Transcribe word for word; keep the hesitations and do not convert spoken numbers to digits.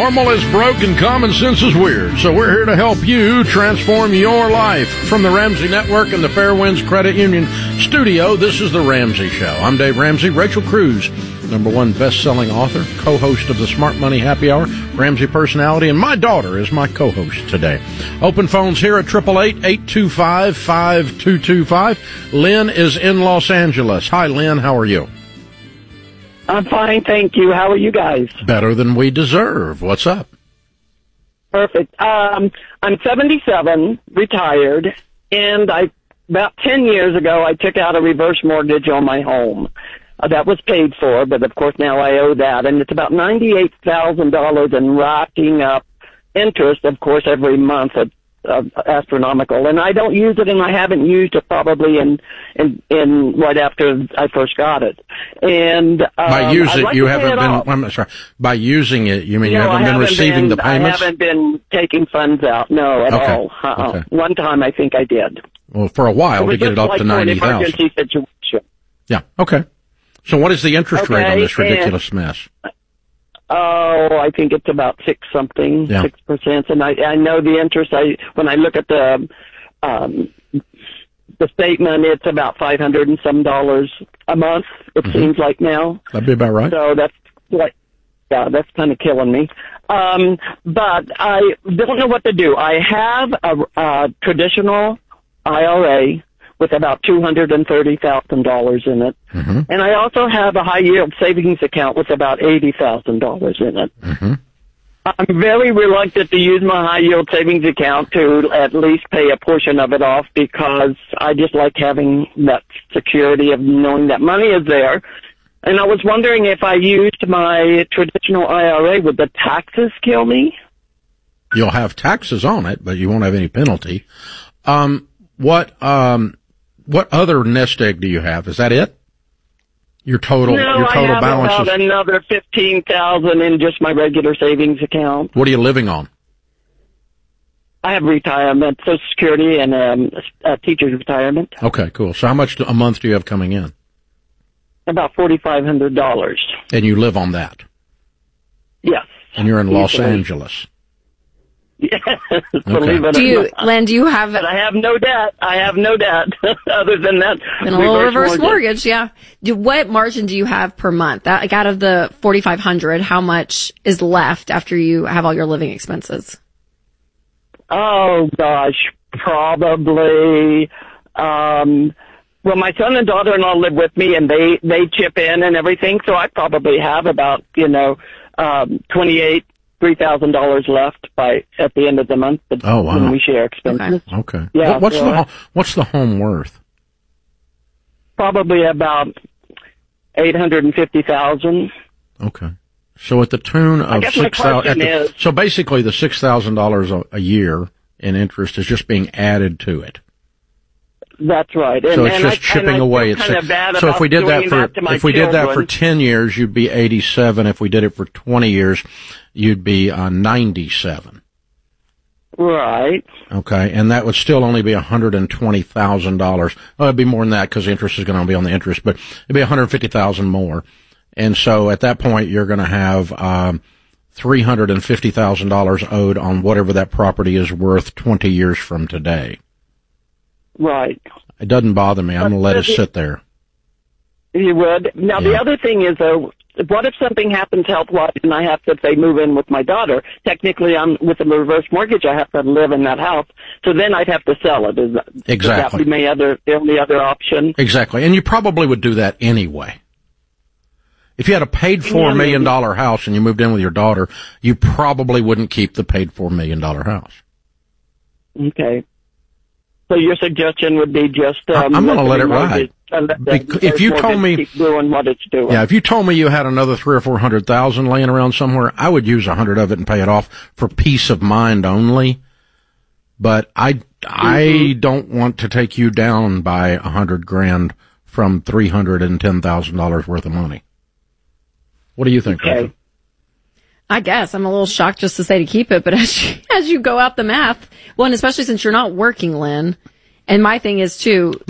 Normal is broke and common sense is weird, so we're here to help you transform your life. From the Ramsey Network and the Fairwinds Credit Union studio, this is The Ramsey Show. I'm Dave Ramsey. Rachel Cruz, number one best-selling author, co-host of the Smart Money Happy Hour, Ramsey personality, and my daughter is my co-host today. Open phones here at eight eight eight, eight two five, five two two five. Lynn is in Los Angeles. Hi, Lynn. How are you? I'm fine, thank you. How are you guys? Better than we deserve. What's up? Perfect. Um, I'm seventy-seven, retired, and I about ten years ago I took out a reverse mortgage on my home. Uh, that was paid for, but of course now I owe that, and it's about ninety-eight thousand dollars in racking up interest, of course, every month. It's uh, astronomical, and I don't use it, and I haven't used it probably in in, in right after I first got it. And um, by using like it, you haven't been. Off. I'm sorry. By using it, you mean no, you haven't, haven't been receiving been, the payments? I haven't been taking funds out, no, at okay. all. Uh-uh. Okay. One time I think I did. Well, for a while to get it up like to ninety thousand. Emergency situation. Yeah. Okay. So what is the interest okay, rate on this ridiculous and, mess? Oh, I think it's about six something, yeah. six percent. And I, I know the interest. I when I look at the um, the statement, it's about five hundred and some dollars a month. It mm-hmm. seems like now. That'd be about right. So that's like, yeah, that's kind of killing me. Um, but I don't know what to do. I have a, a traditional I R A with about two hundred thirty thousand dollars in it. Mm-hmm. And I also have a high-yield savings account with about eighty thousand dollars in it. Mm-hmm. I'm very reluctant to use my high-yield savings account to at least pay a portion of it off because I just like having that security of knowing that money is there. And I was wondering if I used my traditional I R A, would the taxes kill me? You'll have taxes on it, but you won't have any penalty. Um, what, um, What other nest egg do you have? Is that it? Your total, no, your total I have balance about is another fifteen thousand in just my regular savings account. What are you living on? I have retirement, Social Security, and um, a teacher's retirement. Okay, cool. So how much a month do you have coming in? About forty-five hundred dollars. And you live on that? Yes. And you're in easily. Los Angeles? Yes, okay. believe it do you, or not. Len, do you have... But I have no debt. I have no debt other than that. And a little reverse, reverse mortgage, mortgage yeah. Do, what margin do you have per month? That, like out of the forty-five hundred dollars, how much is left after you have all your living expenses? Oh, gosh, probably... Um, well, my son and daughter-in-law live with me, and they, they chip in and everything, so I probably have about, you know, um, twenty-eight three thousand dollars left by at the end of the month. Oh, wow. When we share expenses. Okay. okay. Yeah. What, what's so the what's the home worth? Probably about eight hundred and fifty thousand. Okay. So at the tune of six thousand. So basically, the six thousand dollars a year in interest is just being added to it. That's right. And, so it's and just I, chipping and away. It's kind of bad so if we did that for that if we children. did that for ten years, you'd be eighty-seven. If we did it for twenty years, you'd be uh, ninety-seven. Right. Okay, and that would still only be one hundred and twenty thousand dollars. Well, it'd be more than that because the interest is going to be on the interest, but it'd be one hundred fifty thousand more. And so at that point, you're going to have um, three hundred and fifty thousand dollars owed on whatever that property is worth twenty years from today. Right. It doesn't bother me. I'm going to let it sit there. You would. Now, yeah. The other thing is, though, what if something happens health-wise and I have to, say, move in with my daughter? Technically, I'm with a reverse mortgage. I have to live in that house. So then I'd have to sell it. Is that, exactly. Would that be my other, the only other option? Exactly. And you probably would do that anyway. If you had a paid-for yeah, million dollar house and you moved in with your daughter, you probably wouldn't keep the paid-for million dollar house. Okay. So your suggestion would be just um, I'm going to let it ride. Uh, Bec- if you told me, keep doing what it's doing. Yeah, if you told me you had another three or four hundred thousand laying around somewhere, I would use a hundred of it and pay it off for peace of mind only. But I, mm-hmm. I don't want to take you down by a hundred grand from three hundred and ten thousand dollars worth of money. What do you think, okay. Rachel? I guess I'm a little shocked just to say to keep it, but as you, as you go out the math, well, and especially since you're not working, Lynn, and my thing is too,